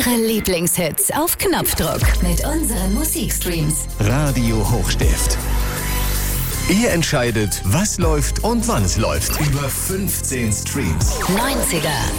Ihre Lieblingshits auf Knopfdruck mit unseren Musikstreams. Radio Hochstift. Ihr entscheidet, was läuft und wann es läuft. Über 15 Streams. 90er,